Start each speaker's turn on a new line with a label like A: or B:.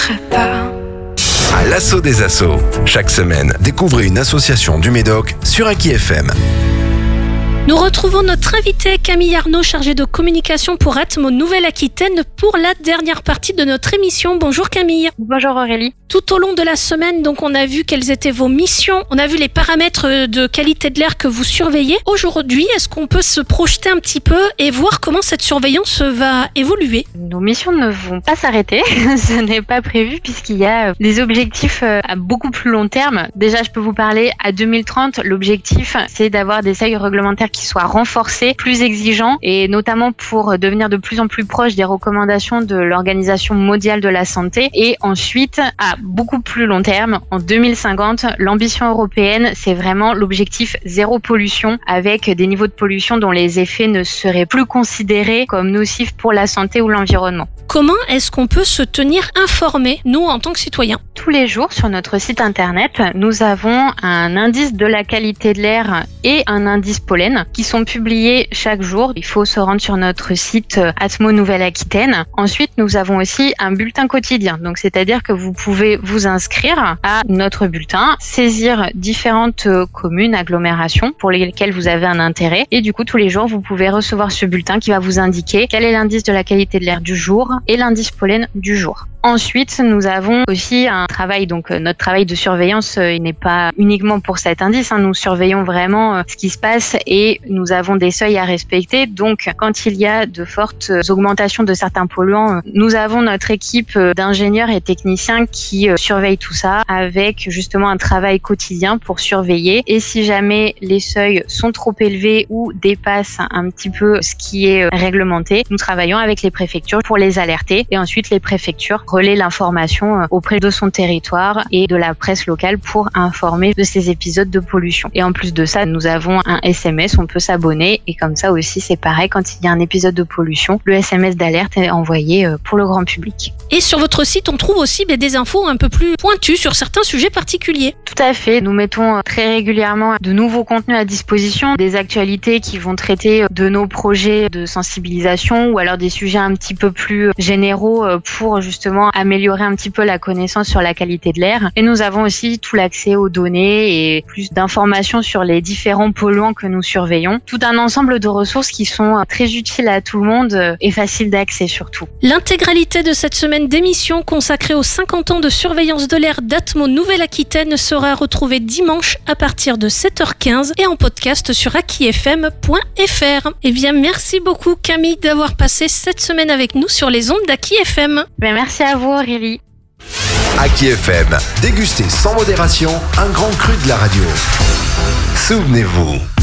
A: t'arrêterai pas.
B: À l'assaut des assos. Chaque semaine, découvrez une association du Médoc sur Aki FM.
C: Nous retrouvons notre invité Camille Arnaud, chargée de communication pour Atmo Nouvelle-Aquitaine, pour la dernière partie de notre émission. Bonjour Camille.
D: Bonjour Aurélie.
C: Tout au long de la semaine, donc, on a vu quelles étaient vos missions. On a vu les paramètres de qualité de l'air que vous surveillez. Aujourd'hui, est-ce qu'on peut se projeter un petit peu et voir comment cette surveillance va évoluer ?
D: Nos missions ne vont pas s'arrêter. Ce n'est pas prévu puisqu'il y a des objectifs à beaucoup plus long terme. Déjà, je peux vous parler à 2030. L'objectif, c'est d'avoir des seuils réglementaires qui soient renforcés, plus exigeants et notamment pour devenir de plus en plus proches des recommandations de l'Organisation mondiale de la santé. Et ensuite, à beaucoup plus long terme, en 2050, l'ambition européenne, c'est vraiment l'objectif zéro pollution avec des niveaux de pollution dont les effets ne seraient plus considérés comme nocifs pour la santé ou l'environnement.
C: Comment est-ce qu'on peut se tenir informé, nous, en tant que citoyens ?
D: Tous les jours, sur notre site internet, nous avons un indice de la qualité de l'air et un indice pollen qui sont publiés chaque jour. Il faut se rendre sur notre site Atmo Nouvelle-Aquitaine. Ensuite, nous avons aussi un bulletin quotidien. Donc, c'est-à-dire que vous pouvez vous inscrire à notre bulletin, saisir différentes communes, agglomérations pour lesquelles vous avez un intérêt. Et du coup, tous les jours, vous pouvez recevoir ce bulletin qui va vous indiquer quel est l'indice de la qualité de l'air du jour et l'indice pollen du jour. Ensuite, nous avons aussi un travail, donc notre travail de surveillance, il n'est pas uniquement pour cet indice, nous surveillons vraiment ce qui se passe et nous avons des seuils à respecter. Donc, quand il y a de fortes augmentations de certains polluants, nous avons notre équipe d'ingénieurs et techniciens qui surveillent tout ça avec justement un travail quotidien pour surveiller. Et si jamais les seuils sont trop élevés ou dépassent un petit peu ce qui est réglementé, nous travaillons avec les préfectures pour les alerter et ensuite les préfectures relaie l'information auprès de son territoire et de la presse locale pour informer de ces épisodes de pollution. Et en plus de ça, nous avons un SMS, on peut s'abonner et comme ça aussi c'est pareil, quand il y a un épisode de pollution, le SMS d'alerte est envoyé pour le grand public.
C: Et sur votre site, on trouve aussi des infos un peu plus pointues sur certains sujets particuliers.
D: Tout à fait, nous mettons très régulièrement de nouveaux contenus à disposition, des actualités qui vont traiter de nos projets de sensibilisation ou alors des sujets un petit peu plus généraux pour justement améliorer un petit peu la connaissance sur la qualité de l'air. Et nous avons aussi tout l'accès aux données et plus d'informations sur les différents polluants que nous surveillons. Tout un ensemble de ressources qui sont très utiles à tout le monde et faciles d'accès surtout.
C: L'intégralité de cette semaine d'émission consacrée aux 50 ans de surveillance de l'air d'Atmo Nouvelle-Aquitaine sera retrouvée dimanche à partir de 7h15 et en podcast sur akifm.fr. Eh bien, merci beaucoup Camille d'avoir passé cette semaine avec nous sur les ondes d'Aki FM.
D: Merci à vous Aurélie.
B: Aki FM, dégustez sans modération un grand cru de la radio. Souvenez-vous.